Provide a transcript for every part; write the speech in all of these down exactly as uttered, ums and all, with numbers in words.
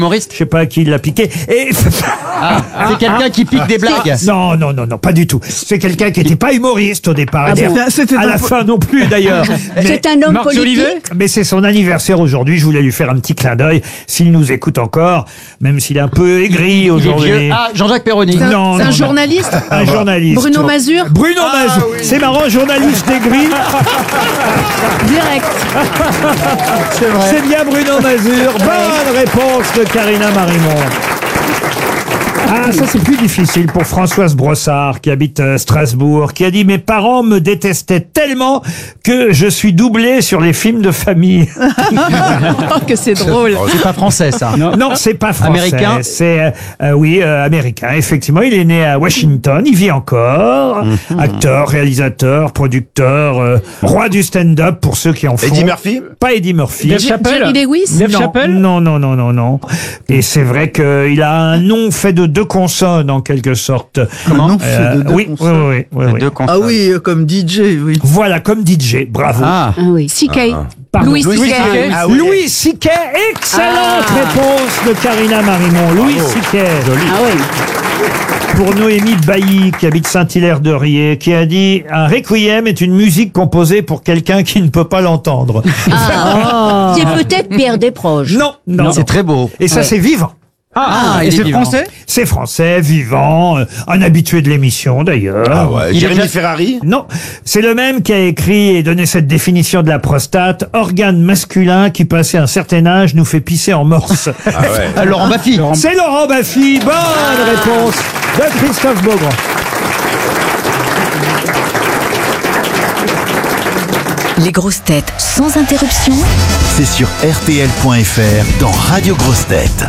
Humoriste. Je sais pas à qui il l'a piqué. Et Ah, c'est quelqu'un qui pique des blagues. non, non, non, non, pas du tout. C'est quelqu'un qui n'était pas humoriste au départ. Ah Et bon, c'était à un la po- fin non plus d'ailleurs. Mais- C'est un homme Marc politique. Jolivet. Mais c'est son anniversaire aujourd'hui. Je voulais lui faire un petit clin d'œil. S'il nous écoute encore, même s'il est un peu aigri Il est aujourd'hui. vieux. Ah, Jean-Jacques Perroni. Non, C'est non, un non. journaliste. Un journaliste. Bruno Mazur. Bruno Mazur. C'est marrant, journaliste aigri. Direct. C'est bien Bruno Mazur. Bonne réponse de Karina Marimon. Ah, ça c'est plus difficile pour Françoise Brossard qui habite euh, Strasbourg, qui a dit « Mes parents me détestaient tellement que je suis doublé sur les films de famille. Oh, que c'est drôle. C'est pas français, ça. » Non, c'est pas français. Américain. C'est, euh, euh, oui, euh, américain. Effectivement, il est né à Washington, il vit encore. Acteur, réalisateur, producteur, euh, roi du stand-up pour ceux qui en font. Eddie Murphy? Pas Eddie Murphy. Dave Chappelle. Jerry Lewis. Dave non, Chappelle. non, non, non, non, non. Et c'est vrai qu'il a un nom fait de deux consonnes, en quelque sorte. Comment Non, fait de deux oui, oui, consonnes. oui, oui, oui. Deux Ah consonnes. oui, euh, comme D J, oui. Voilà, comme D J. Bravo. Ah. Ah oui. C K. Pardon. Louis C K. Ah oui. Louis C K. Excellente Ah. réponse de Karina Marimon. Louis C K. Ah oui. Pour Noémie Bailly, qui habite Saint-Hilaire-de-Riez, qui a dit « Un requiem est une musique composée pour quelqu'un qui ne peut pas l'entendre. Ah. C'est peut-être Pierre Desproges. » Non, non, non. C'est très beau. Et ça, c'est vivant. Ah, et il est c'est vivant. français? C'est français, vivant, euh, un habitué de l'émission d'ailleurs. Ah ouais. Il est Jérémy déjà- Ferrari? Non, c'est le même qui a écrit et donné cette définition de la prostate, organe masculin qui, passé un certain âge, nous fait pisser en morse. Ah ouais. Ah, Laurent Baffy. C'est Laurent Baffy, bonne réponse de Christophe Beaugrand. Les grosses têtes sans interruption. C'est sur R T L point F R dans Radio Grosses Têtes.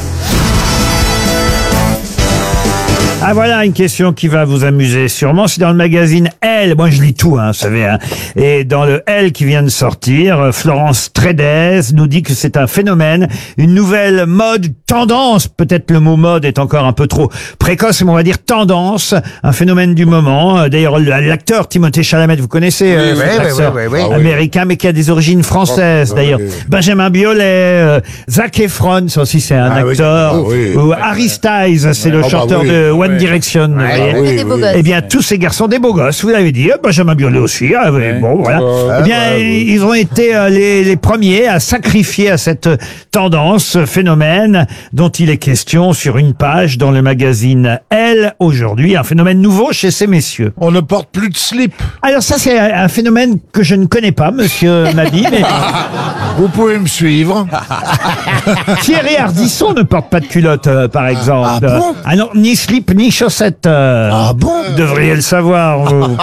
Ah voilà une question qui va vous amuser sûrement. C'est dans le magazine Elle. Moi je lis tout, hein, vous savez. Hein. Et dans le Elle qui vient de sortir, euh, Florence Trédez nous dit que c'est un phénomène, une nouvelle mode, tendance. Peut-être le mot mode est encore un peu trop précoce, mais on va dire tendance, un phénomène du moment. Euh, D'ailleurs l'acteur Timothée Chalamet, vous connaissez euh, Oui, cet oui, acteur oui, oui, oui. américain, mais qui a des origines françaises Oh, d'ailleurs. oui. Benjamin Biolay, euh, Zac Efron, ça aussi c'est un Ah oui, acteur. ah oui. Ou Harry Styles, c'est le Oh, bah chanteur oui. de One Direction. vous voyez. oui, Des beaux oui. gosses. Eh bien, tous ces garçons, des beaux gosses, vous l'avez dit, euh, Benjamin Biolay aussi, ah, oui, bon, voilà. Ouais, eh bien, ouais, ouais. ils ont été euh, les, les premiers à sacrifier à cette tendance, ce phénomène dont il est question sur une page dans le magazine Elle, aujourd'hui, un phénomène nouveau chez ces messieurs. On ne porte plus de slip. Alors ça, c'est un un phénomène que je ne connais pas, monsieur Mabi, mais Vous pouvez me suivre. Thierry Ardisson ne porte pas de culotte, euh, par exemple. Ah bon Ah non, ni slip, ni chaussettes. euh, Ah bon Vous devriez le savoir, vous.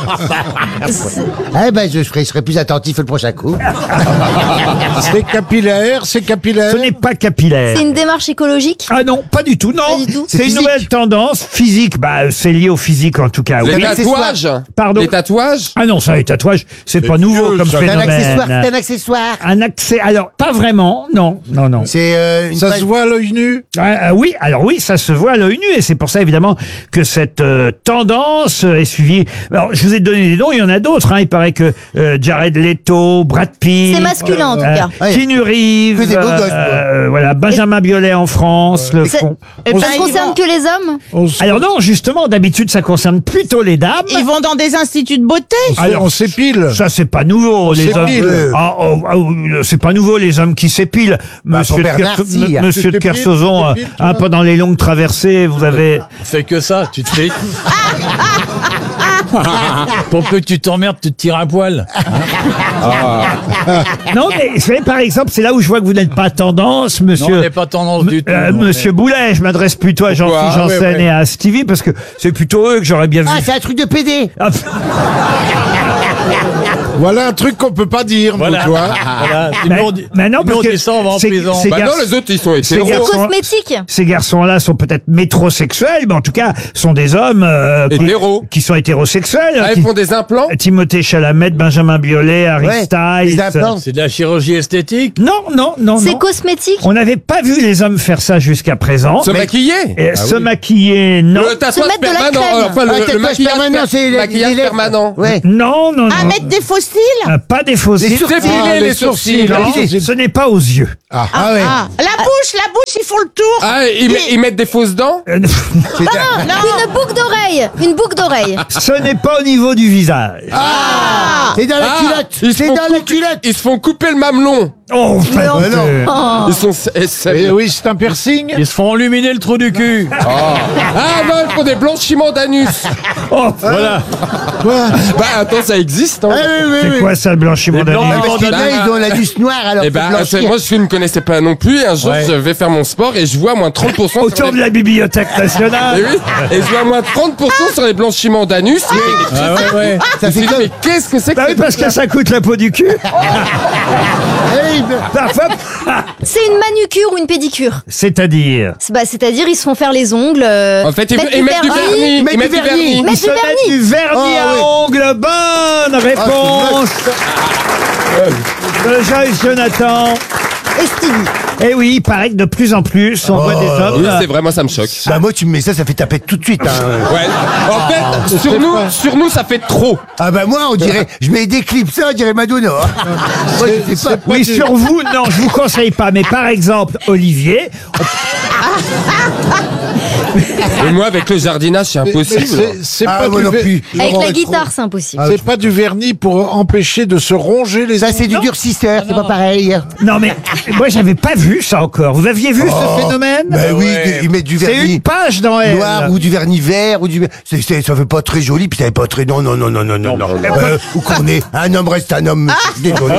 Eh ben, je serai, je serai plus attentif le prochain coup. C'est capillaire, c'est capillaire. Ce n'est pas capillaire. C'est une démarche écologique. Ah non, pas du tout, non. Pas du tout. C'est C'est une physique. nouvelle tendance physique. Bah, c'est lié au physique en tout cas. Les Oui. tatouages? Pardon. Les tatouages? Ah non, ça, les tatouages, c'est pas nouveau vieux, comme ça. C'est un phénomène. accessoire, c'est un accessoire. Un accès. Alors, pas vraiment. Non, non, non. C'est euh, une Ça page- se voit à l'œil nu. Ah, ah oui, alors oui, ça se voit à l'œil nu et c'est pour ça évidemment que cette euh, tendance euh, est suivie. Alors, je vous ai donné des noms, il y en a d'autres. Hein. Il paraît que euh, Jared Leto, Brad Pitt, C'est masculin, en tout euh, cas. Ouais. Keanu Reeves, Que des beaux gosses, euh, voilà, Benjamin Biolay en France, le C'est- font. Et Ça ben, ne ils concerne vont- que les hommes. On, s- Alors non, justement, d'habitude, ça concerne plutôt les dames. Ils vont dans des instituts de beauté. Alors, on s'épile. Ça, c'est pas nouveau, les hommes. s'épile. Ah, oh, ah, oh, c'est pas nouveau, les hommes qui s'épilent. Monsieur, pour de Bernard, Kerso- si. M- Monsieur de Tu t'épiles, Kersauzon, tu t'épiles, hein, toi pendant les longues traversées, vous avez. Fais que ça, tu te fais. Pour que tu t'emmerdes, tu te tires un poil. Non, mais vous savez, par exemple, c'est là où je vois que vous n'êtes pas tendance, Non, on monsieur. n'est pas tendance du tout. Euh, non, monsieur Boulet, je m'adresse plutôt à Pourquoi Jean-Philippe Ah, ouais, Janssen ouais. et à Stevie, parce que c'est plutôt eux que j'aurais bien vu. Ah, c'est un truc de P D. Ah, Voilà un truc qu'on peut pas dire, Voilà. nous, tu vois. Voilà. mais, Nous, on dit- mais non, nous, parce on que dit ça, on va en ces- prison. ces Bah non, garçons- les autres, ils sont ces hétéros. garçons- Cosmétique. Ces garçons-là sont peut-être métrosexuels, mais en tout cas, sont des hommes euh, qui, Hétéros. qui sont hétérosexuels. Ah, qui- ils font des implants? Timothée Chalamet, Benjamin Biolay, Harry Ouais, Styles. les implants. C'est de la chirurgie esthétique. Non, non, non, C'est non. cosmétique. On n'avait pas vu les hommes faire ça jusqu'à présent. Se maquiller? Et se maquiller, non. Le tatouage mettre de la permanent, crème. enfin Ah, le, le tatouage maquillage permanent, per- c'est les- maquillage les lèvres. permanent. Ouais. Non, non, non. À mettre des faux fossiles? Euh, Pas des fossiles. Les sourcils. Ah, les sourcils. Non, Les- ce n'est pas aux yeux. Ah, Ah, ah. La bouche, la bouche, ils font le tour. Ah, ils, met- ils mettent des fausses dents? Euh, C'est un- Non. Une boucle d'oreille. Une boucle d'oreille. Ce n'est pas au niveau du visage. Ah. C'est dans la Ah, culotte. ils se C'est font dans la couper- culotte. Ils se font couper le mamelon. Oh, enfin, Non, non. euh, Ils sont... eh, c'est- Eh oui, c'est un piercing. Ils se font illuminer le trou du cul. Ah non, ils font des blanchiments d'anus. oh, Voilà. Bah attends, ça existe, hein. Ah, oui, oui, c'est oui. quoi ça, le blanchiment Les d'anus? blancs- Ah, parce que Bah, là, ils ont l'anus noir, alors Eh faut ben, blanchir. c'est- moi je ne connaissais pas non plus. Un jour, Ouais. je vais faire mon sport et je vois moins trente pour cent sur Autour les... de la Bibliothèque Eh nationale. oui, et je vois moins trente pour cent sur les blanchiments d'anus. Ah ouais, ouais. Je me suis dit, mais qu'est-ce que c'est que Bah oui, ces parce que ça coûte la peau du cul. Eh, ben, Parfois. C'est une manucure ou une pédicure. C'est-à-dire. C'est- Bah, c'est-à-dire, ils se font faire les ongles. euh, En fait, ils, mettre ils mettent du vernis. Ils mettent Ils mettent du du vernis. vernis. Mettre Ils se du mettent vernis. du vernis Ah, à oui. ongles. Bonne réponse de Joyce Jonathan. Et Stevie. Eh oui, il paraît que de plus en plus, on voit des Oui, hommes. c'est vrai, moi ça me choque. Bah moi tu me mets ça, ça fait taper tout de suite. Hein. Ouais. En fait, sur nous, sur nous, ça fait trop. Ah bah moi on dirait, je mets des clips ça, on dirait Madonna. hein. Moi je sais pas. Oui, sur vous, non, je vous conseille pas. Mais par exemple, Olivier, Et moi, avec le jardinage, c'est Mais- mais impossible. c'est- C'est Ah, pas moi du non ver- plus. Avec Laurent la est trop- guitare, c'est impossible. C'est pas du vernis pour empêcher de se ronger les Ça ongles. c'est du durcisseur, c'est pas pareil. non mais moi j'avais pas vu ça encore. Vous aviez vu ce phénomène? Bah oui, ouais. ils mettent du C'est vernis une page dans elle. noir ou du vernis vert ou du c'est, c'est- ça fait pas très joli puis ça fait pas très non non non non non non non. Euh, ou qu'on est un homme reste un homme. Désolé.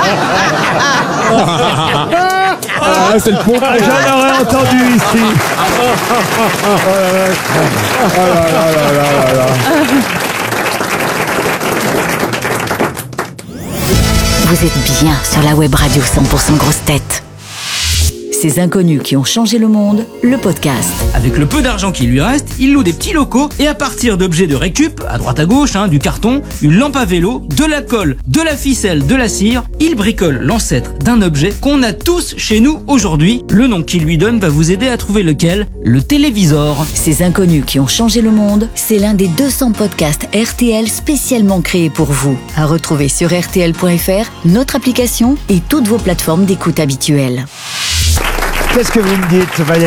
Ah, c'est le pont. Ah, j'en aurais entendu ici. Vous êtes bien sur la web radio cent pour cent grosse tête. Ces inconnus qui ont changé le monde, le podcast. Avec le peu d'argent qui lui reste, il loue des petits locaux et à partir d'objets de récup, à droite à gauche, hein, du carton, une lampe à vélo, de la colle, de la ficelle, de la cire, il bricole l'ancêtre d'un objet qu'on a tous chez nous aujourd'hui. Le nom qu'il lui donne va vous aider à trouver lequel, le télévisor. Ces inconnus qui ont changé le monde, c'est l'un des deux cents podcasts R T L spécialement créés pour vous. À retrouver sur R T L point F R, notre application et toutes vos plateformes d'écoute habituelles. Qu'est-ce que vous me dites, Valérie?